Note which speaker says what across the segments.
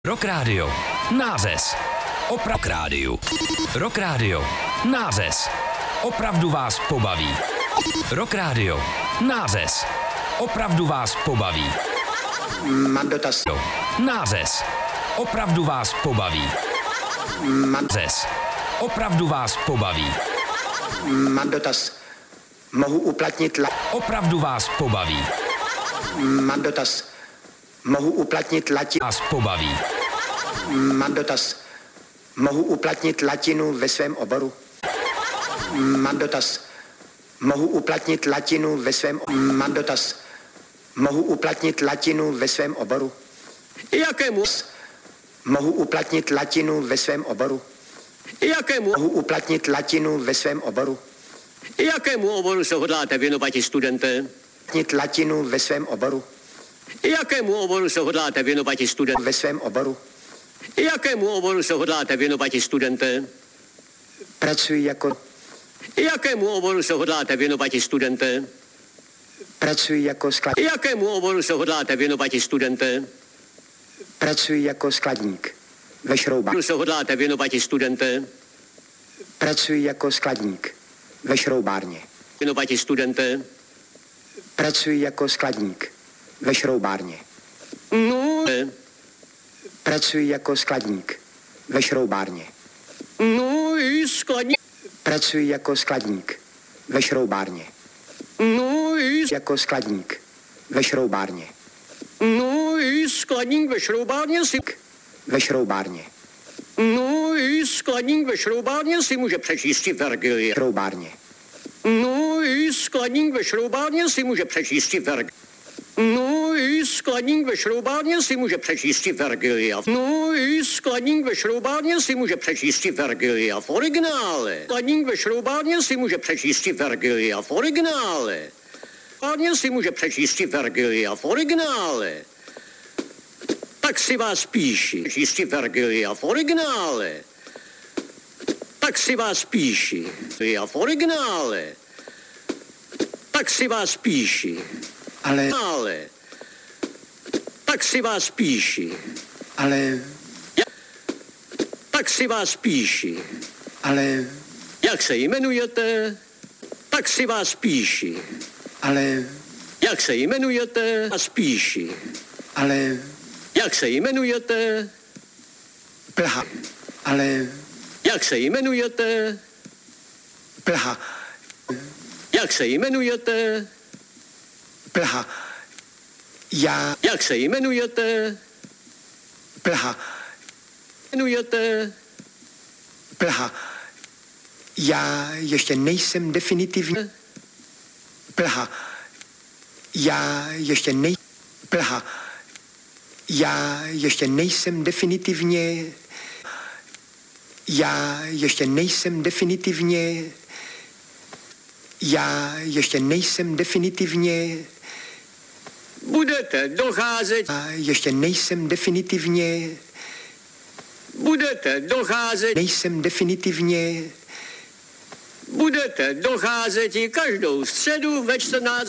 Speaker 1: Rock Radio. Nářez. Rock Radio. Rock Radio. Nářez. Opravdu vás pobaví. Rock Radio. Nářez. Opravdu vás pobaví.
Speaker 2: Mám dotaz.
Speaker 1: Nářez. Opravdu vás pobaví. Nářez. Opravdu vás pobaví.
Speaker 2: Mám dotaz. Mohu uplatnit
Speaker 1: Opravdu vás pobaví.
Speaker 2: Mám dotaz. Mohu uplatnit
Speaker 1: Vás pobaví.
Speaker 2: Mám dotaz. Mohu uplatnit latinu ve svém oboru? Mám dotaz. Mohu uplatnit latinu ve svém Mám dotaz. Mohu uplatnit latinu ve svém oboru?
Speaker 3: Jakému?
Speaker 2: Mohu uplatnit latinu ve svém oboru?
Speaker 3: Jakému?
Speaker 2: Mohu uplatnit latinu ve svém oboru?
Speaker 3: Jakému oboru se hodláte věnovat, studente?
Speaker 2: Uplatnit latinu ve svém oboru?
Speaker 3: Jakému oboru se hodláte věnovat, studente?
Speaker 2: Ve svém oboru?
Speaker 3: Jakému oboru se hodláte věnovat, studente?
Speaker 2: Pracuji jako
Speaker 3: Jakému oboru se hodláte věnovat, studente?
Speaker 2: Pracuji jako skladník.
Speaker 3: Jakému oboru se hodláte věnovat, studente?
Speaker 2: Pracuji jako skladník. Ve šroubárně.
Speaker 3: Se hodláte věnovat, studente?
Speaker 2: Pracuji jako skladník. Ve šroubárně.
Speaker 3: Věnovat, studente?
Speaker 2: Pracuji jako skladník. Ve šroubárně.
Speaker 3: No,
Speaker 2: Pracuji jako skladník. Ve šroubárně.
Speaker 3: no i skladník.
Speaker 2: Pracuji jako skladník. Ve šroubárně.
Speaker 3: No i
Speaker 2: Jako skladník. Ve šroubárně.
Speaker 3: No i skladník ve šroubárně si...
Speaker 2: Ve šroubárně.
Speaker 3: No i skladník ve šroubárně si může přečíst Vergilie.
Speaker 2: Šroubárně.
Speaker 3: No i skladník ve šroubárně si může přečíst Vergilie. No i skladník ve šroubárně si může přečíst Vergilia. No i skladník ve šroubárně si může přečíst Vergilia v originále. Skladník ve šroubárně si může přečíst Vergilia v originále. Skladník si může přečíst Vergilia v originále. Tak si vás píši. Přečíst Vergilia v originále. Tak si vás píši. V originále. Tak si vás píši.
Speaker 2: Ale,
Speaker 3: tak si vás píši.
Speaker 2: ale,
Speaker 3: Tak si vás píši.
Speaker 2: ale,
Speaker 3: Jak se jmenujete? Tak si vás píši.
Speaker 2: ale,
Speaker 3: Jak se jmenujete? Vás píši.
Speaker 2: ale,
Speaker 3: Jak se jmenujete?
Speaker 2: Plha. Ale,
Speaker 3: Jak se jmenujete?
Speaker 2: Plha.
Speaker 3: Jak se jmenujete?
Speaker 2: Plha. Já,
Speaker 3: Jak se jmenujete?
Speaker 2: Plha.
Speaker 3: Jmenujete?
Speaker 2: Plha. Já ještě nejsem definitivně. Plha. Já ještě Plha. Já ještě nejsem definitivně. Já ještě nejsem definitivně. Já ještě nejsem definitivně.
Speaker 3: Budete docházet.
Speaker 2: Já ještě nejsem definitivně.
Speaker 3: Budete docházet.
Speaker 2: Nejsem definitivně.
Speaker 3: Budete docházet i každou středu ve 14.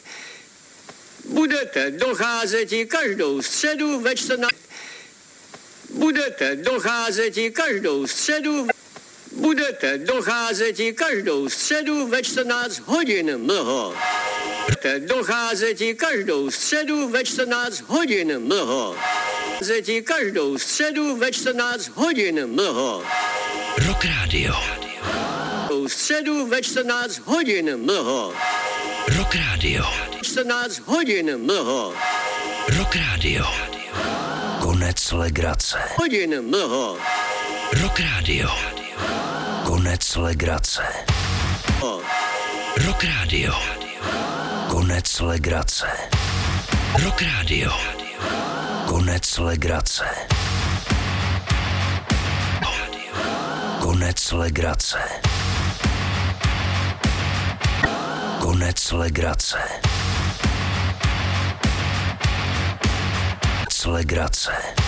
Speaker 3: Budete docházet i každou středu ve 14. Budete docházet i každou středu. Budete docházet i každou středu ve 14 hodin mlho. Budete docházet i každou středu ve 14 hodin mlho. Docházet i každou středu ve 14 hodin mlho.
Speaker 1: Rock Radio.
Speaker 3: Středu ve 14 hodin mlho.
Speaker 1: Rock Radio.
Speaker 3: 14 hodin mlho.
Speaker 1: Rock Radio. Konec legrace.
Speaker 3: Hodin mlho.
Speaker 1: Rock Radio. Konec legrace. Rock Radio. Konec legrace. Rock Radio. Konec legrace. Konec legrace. Konec legrace. Konec legrace.